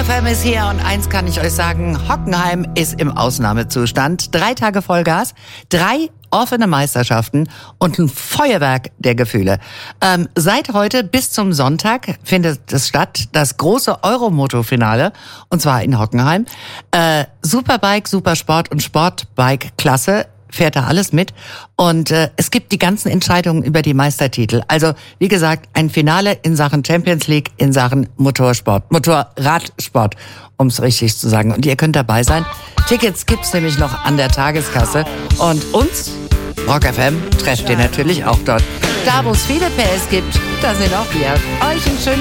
FM ist hier und eins kann ich euch sagen, Hockenheim ist im Ausnahmezustand. 3 Tage Vollgas, 3 offene Meisterschaften und ein Feuerwerk der Gefühle. Seit heute bis zum Sonntag findet es statt, das große Euromoto-Finale, und zwar in Hockenheim. Superbike, Supersport und Sportbike-Klasse fährt da alles mit. Und es gibt die ganzen Entscheidungen über die Meistertitel. Also, wie gesagt, ein Finale in Sachen Champions League, in Sachen Motorradsport, um es richtig zu sagen. Und ihr könnt dabei sein. Tickets gibt's nämlich noch an der Tageskasse. Und uns, Rock FM, trefft ihr natürlich auch dort. Da, wo es viele PS gibt, da sind auch wir. Euch einen schönen